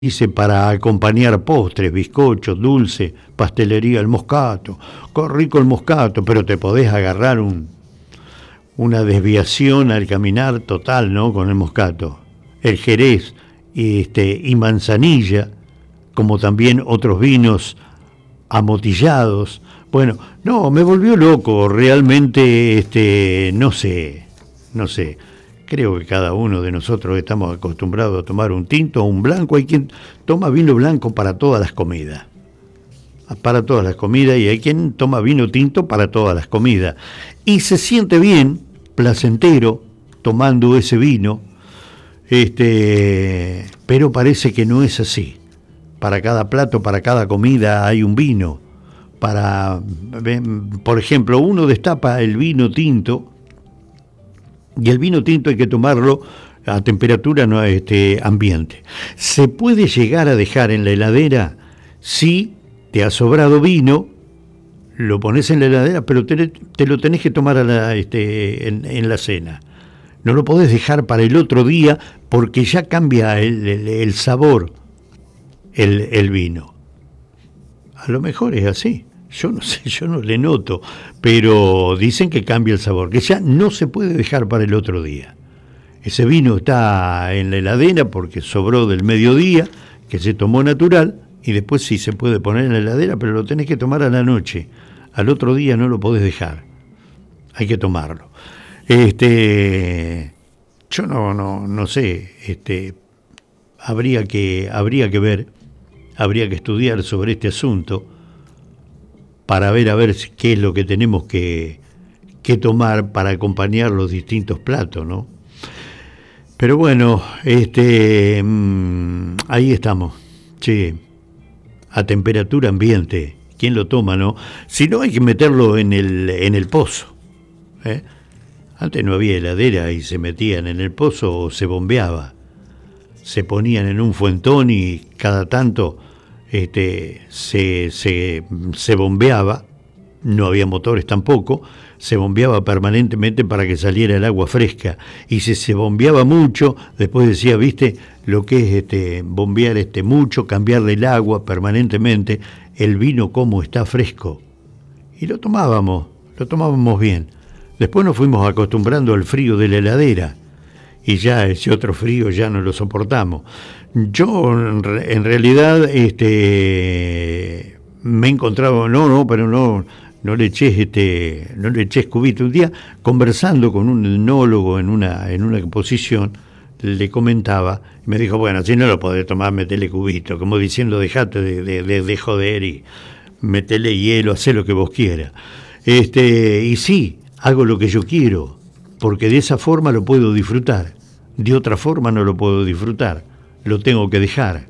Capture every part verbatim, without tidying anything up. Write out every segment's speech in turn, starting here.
Dice para acompañar postres, bizcochos, dulce, pastelería, el moscato. Qué rico el moscato, pero te podés agarrar un, una desviación al caminar total, ¿no? Con el moscato. El jerez y, este, y manzanilla, como también otros vinos amotillados. Bueno, no, me volvió loco, realmente, este, no sé, no sé. Creo que cada uno de nosotros estamos acostumbrados a tomar un tinto o un blanco. Hay quien toma vino blanco para todas las comidas. Para todas las comidas, y hay quien toma vino tinto para todas las comidas. Y se siente bien, placentero, tomando ese vino. Este, pero parece que no es así. Para cada plato, para cada comida hay un vino. Para, por ejemplo, uno destapa el vino tinto. Y el vino tinto hay que tomarlo a temperatura no, este, ambiente. Se puede llegar a dejar en la heladera si te ha sobrado vino, lo pones en la heladera, pero te, te lo tenés que tomar a la, este, en, en la cena. No lo podés dejar para el otro día porque ya cambia el, el, el sabor, el, el vino. A lo mejor es así. Yo no sé, yo no le noto, pero dicen que cambia el sabor, que ya no se puede dejar para el otro día. Ese vino está en la heladera porque sobró del mediodía, que se tomó natural, y después sí se puede poner en la heladera, pero lo tenés que tomar a la noche. Al otro día no lo podés dejar. Hay que tomarlo. Este, yo no, no, no sé, este, habría que, habría que ver, habría que estudiar sobre este asunto, para ver a ver qué es lo que tenemos que, que tomar para acompañar los distintos platos, ¿no? Pero bueno, este, mmm, ahí estamos, che, a temperatura ambiente, ¿quién lo toma, no? Si no, hay que meterlo en el, en el pozo, ¿eh? Antes no había heladera y se metían en el pozo o se bombeaba, se ponían en un fuentón y cada tanto... Este, se, se, se bombeaba, no había motores tampoco, se bombeaba permanentemente para que saliera el agua fresca, y si se bombeaba mucho, después decía, viste, lo que es este, bombear este mucho, cambiarle el agua permanentemente, el vino como está fresco, y lo tomábamos, lo tomábamos bien. Después nos fuimos acostumbrando al frío de la heladera, y ya ese otro frío ya no lo soportamos. Yo en realidad este me he encontrado, no, no, pero no, no le eché este, no le eché cubito. Un día conversando con un etnólogo en una, en una exposición, le comentaba, y me dijo, bueno, si no lo podés tomar, metele cubito, como diciendo, dejate de, de, de, de joder y metele hielo, hacé lo que vos quieras. Este, y sí, hago lo que yo quiero, porque de esa forma lo puedo disfrutar, de otra forma no lo puedo disfrutar. Lo tengo que dejar.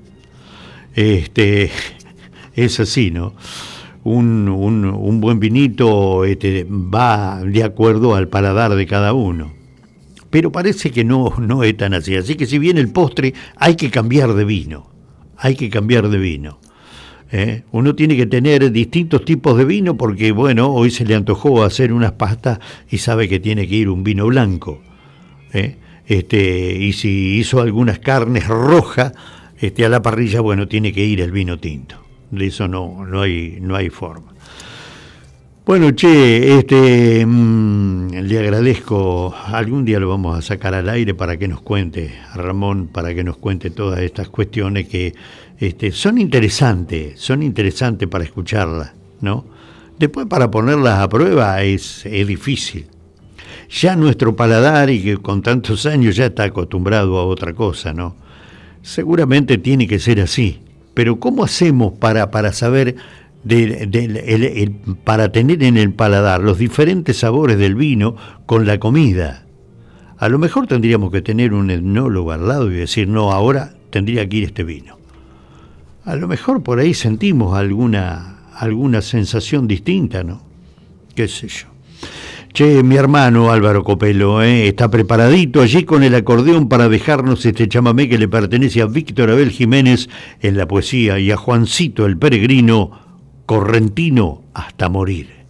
Este, es así, ¿no? Un, un, un buen vinito este, va de acuerdo al paladar de cada uno. Pero parece que no, no es tan así. Así que si viene el postre, hay que cambiar de vino. Hay que cambiar de vino. ¿Eh? Uno tiene que tener distintos tipos de vino porque, bueno, hoy se le antojó hacer unas pastas y sabe que tiene que ir un vino blanco. ¿Eh? Este, y si hizo algunas carnes rojas este, a la parrilla, bueno, tiene que ir el vino tinto. De eso no, no hay, no hay forma. Bueno, che, este, mmm, le agradezco. Algún día lo vamos a sacar al aire para que nos cuente, a Ramón, para que nos cuente todas estas cuestiones que este, son interesantes, son interesantes para escucharlas, ¿no? Después para ponerlas a prueba es, es difícil. Ya nuestro paladar, y que con tantos años ya está acostumbrado a otra cosa, ¿no? Seguramente tiene que ser así. Pero ¿cómo hacemos para, para saber, de, de, el, el, para tener en el paladar los diferentes sabores del vino con la comida? A lo mejor tendríamos que tener un etnólogo al lado y decir, no, ahora tendría que ir este vino. A lo mejor por ahí sentimos alguna, alguna sensación distinta, ¿no? Qué sé yo. Che, mi hermano Álvaro Copelo, ¿eh? Está preparadito allí con el acordeón para dejarnos este chamamé que le pertenece a Víctor Abel Jiménez en la poesía y a Juancito el Peregrino, correntino hasta morir.